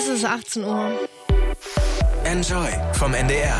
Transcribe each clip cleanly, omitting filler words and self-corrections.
Es ist 18 Uhr. Enjoy vom NDR.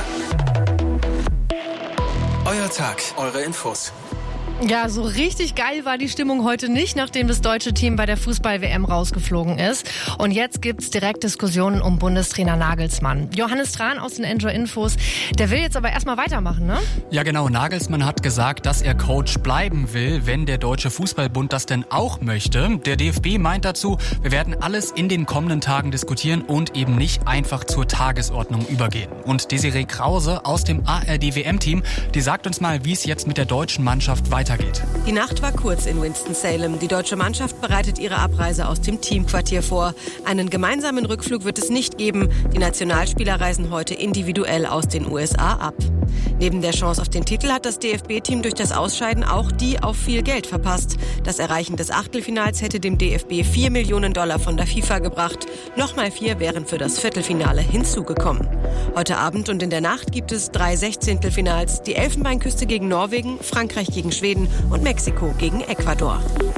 Euer Tag, eure Infos. Ja, so richtig geil war die Stimmung heute nicht, nachdem das deutsche Team bei der Fußball-WM rausgeflogen ist. Und jetzt gibt's direkt Diskussionen um Bundestrainer Nagelsmann. Johannes Tran aus den Enjoy Infos, der will jetzt aber erstmal weitermachen, ne? Ja genau, Nagelsmann hat gesagt, dass er Coach bleiben will, wenn der Deutsche Fußballbund das denn auch möchte. Der DFB meint dazu, wir werden alles in den kommenden Tagen diskutieren und eben nicht einfach zur Tagesordnung übergehen. Und Desiree Krause aus dem ARD-WM-Team, die sagt uns mal, wie es jetzt mit der deutschen Mannschaft weitergeht. Die Nacht war kurz in Winston-Salem. Die deutsche Mannschaft bereitet ihre Abreise aus dem Teamquartier vor. Einen gemeinsamen Rückflug wird es nicht geben. Die Nationalspieler reisen heute individuell aus den USA ab. Neben der Chance auf den Titel hat das DFB-Team durch das Ausscheiden auch die auf viel Geld verpasst. Das Erreichen des Achtelfinals hätte dem DFB $4 Millionen von der FIFA gebracht. Nochmal 4 wären für das Viertelfinale hinzugekommen. Heute Abend und in der Nacht gibt es 3 Sechzehntelfinals. Die Elfenbeinküste gegen Norwegen, Frankreich gegen Schweden und Mexiko gegen Ecuador.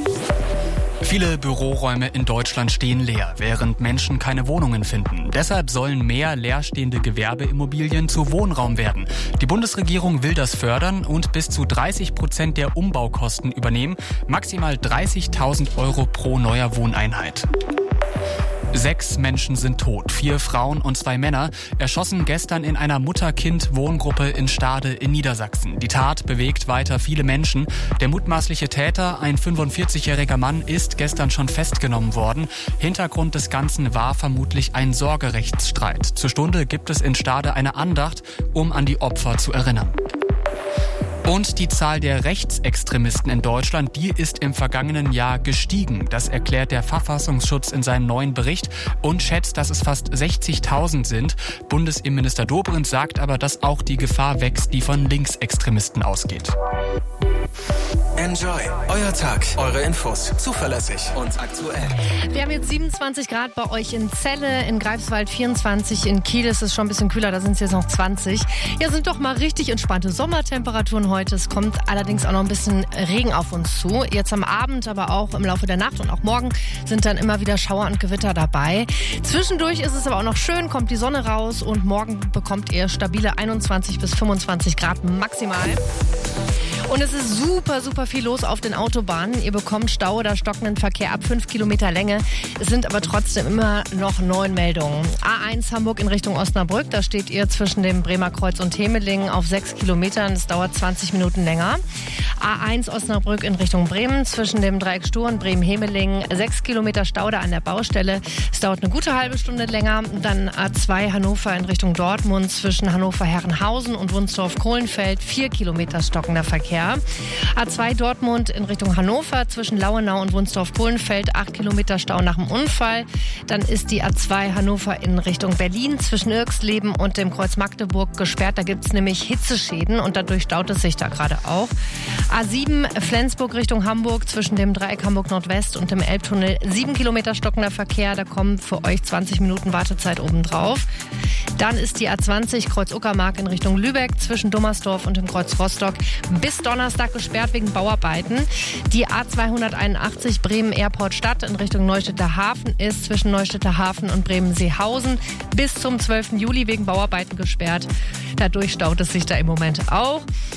Viele Büroräume in Deutschland stehen leer, während Menschen keine Wohnungen finden. Deshalb sollen mehr leerstehende Gewerbeimmobilien zu Wohnraum werden. Die Bundesregierung will das fördern und bis zu 30% der Umbaukosten übernehmen. Maximal 30.000 € pro neuer Wohneinheit. 6 Menschen sind tot, 4 Frauen und 2 Männer, erschossen gestern in einer Mutter-Kind-Wohngruppe in Stade in Niedersachsen. Die Tat bewegt weiter viele Menschen. Der mutmaßliche Täter, ein 45-jähriger Mann, ist gestern schon festgenommen worden. Hintergrund des Ganzen war vermutlich ein Sorgerechtsstreit. Zur Stunde gibt es in Stade eine Andacht, um an die Opfer zu erinnern. Und die Zahl der Rechtsextremisten in Deutschland, die ist im vergangenen Jahr gestiegen. Das erklärt der Verfassungsschutz in seinem neuen Bericht und schätzt, dass es fast 60.000 sind. Bundesinnenminister Dobrindt sagt aber, dass auch die Gefahr wächst, die von Linksextremisten ausgeht. Enjoy, euer Tag, eure Infos, zuverlässig und aktuell. Wir haben jetzt 27 Grad bei euch in Celle, in Greifswald 24, in Kiel ist es schon ein bisschen kühler, da sind es jetzt noch 20. Ja, sind doch mal richtig entspannte Sommertemperaturen heute. Es kommt allerdings auch noch ein bisschen Regen auf uns zu. Jetzt am Abend, aber auch im Laufe der Nacht und auch morgen sind dann immer wieder Schauer und Gewitter dabei. Zwischendurch ist es aber auch noch schön, kommt die Sonne raus und morgen bekommt ihr stabile 21 bis 25 Grad maximal. Und es ist super, super viel los auf den Autobahnen. Ihr bekommt Stau oder stockenden Verkehr ab 5 Kilometer Länge. Es sind aber trotzdem immer noch 9 Meldungen. A1 Hamburg in Richtung Osnabrück. Da steht ihr zwischen dem Bremer Kreuz und Hemelingen auf 6 Kilometern. Es dauert 20 Minuten länger. A1 Osnabrück in Richtung Bremen zwischen dem Dreieck Stur und Bremen-Hemelingen. 6 Kilometer Stau da an der Baustelle. Es dauert eine gute halbe Stunde länger. Dann A2 Hannover in Richtung Dortmund zwischen Hannover-Herrenhausen und Wunsdorf-Kohlenfeld. 4 Kilometer stockender Verkehr. A2 Dortmund in Richtung Hannover zwischen Lauenau und Wunsdorf-Kohlenfeld, 8 Kilometer Stau nach dem Unfall. Dann ist die A2 Hannover in Richtung Berlin zwischen Irxleben und dem Kreuz Magdeburg gesperrt. Da gibt es nämlich Hitzeschäden und dadurch staut es sich da gerade auch. A7 Flensburg Richtung Hamburg zwischen dem Dreieck Hamburg Nordwest und dem Elbtunnel, 7 Kilometer stockender Verkehr. Da kommen für euch 20 Minuten Wartezeit obendrauf. Dann ist die A20 Kreuz Uckermark in Richtung Lübeck zwischen Dummersdorf und dem Kreuz Rostock bis Donnerstag gesperrt wegen Bauarbeiten. Die A281 Bremen-Airport-Stadt in Richtung Neustädter Hafen ist zwischen Neustädter Hafen und Bremen-Seehausen bis zum 12. Juli wegen Bauarbeiten gesperrt. Dadurch staut es sich da im Moment auch.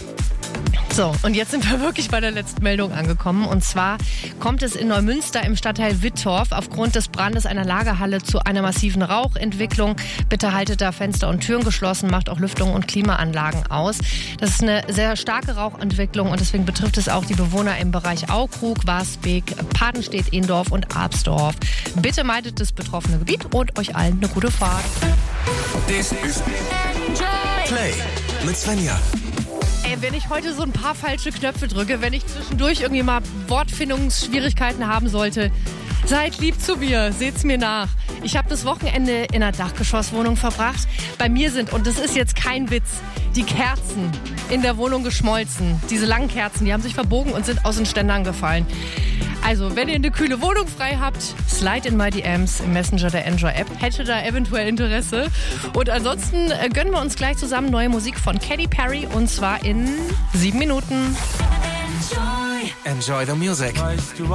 So, und jetzt sind wir wirklich bei der letzten Meldung angekommen. Und zwar kommt es in Neumünster im Stadtteil Wittorf aufgrund des Brandes einer Lagerhalle zu einer massiven Rauchentwicklung. Bitte haltet da Fenster und Türen geschlossen, macht auch Lüftung und Klimaanlagen aus. Das ist eine sehr starke Rauchentwicklung und deswegen betrifft es auch die Bewohner im Bereich Aukrug, Wasbeek, Padenstedt, Ehndorf und Absdorf. Bitte meidet das betroffene Gebiet und euch allen eine gute Fahrt. Das ist Play mit Svenja. Ey, wenn ich heute so ein paar falsche Knöpfe drücke, wenn ich zwischendurch irgendwie mal Wortfindungsschwierigkeiten haben sollte, seid lieb zu mir, seht's mir nach. Ich habe das Wochenende in einer Dachgeschosswohnung verbracht. Bei mir sind, und das ist jetzt kein Witz, die Kerzen in der Wohnung geschmolzen. Diese langen Kerzen, die haben sich verbogen und sind aus den Ständern gefallen. Also, wenn ihr eine kühle Wohnung frei habt, slide in my DMs im Messenger der Enjoy-App. Hätte da eventuell Interesse. Und ansonsten gönnen wir uns gleich zusammen neue Musik von Katy Perry und zwar in 7 Minuten. Enjoy the music.